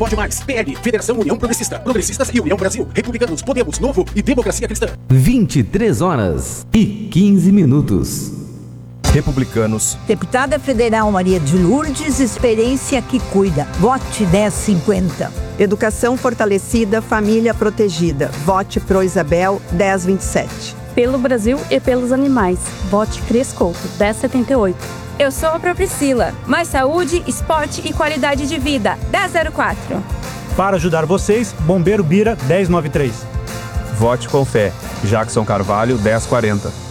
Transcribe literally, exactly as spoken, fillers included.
Pode Mais, P L, Federação União Progressista, Progressistas e União Brasil, Republicanos, Podemos, Novo e Democracia Cristã. vinte e três horas e quinze minutos. Republicanos. Deputada Federal Maria de Lourdes, experiência que cuida. Vote dez cinquenta. Educação fortalecida, família protegida. Vote Pro Isabel dez vinte e sete. Pelo Brasil e pelos animais. Vote Cris Couto dez setenta e oito. Eu sou a Pro Priscila. Mais saúde, esporte e qualidade de vida. dez zero quatro. Para ajudar vocês, Bombeiro Bira dez noventa e três. Vote com fé. Jackson Carvalho dez quarenta.